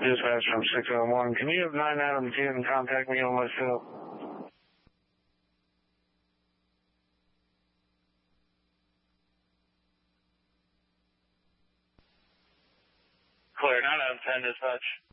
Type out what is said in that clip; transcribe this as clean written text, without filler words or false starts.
Dispatch from 601. Can you have 9 Adam 10 contact me on myself? Clear, 9 Adam 10 dispatch.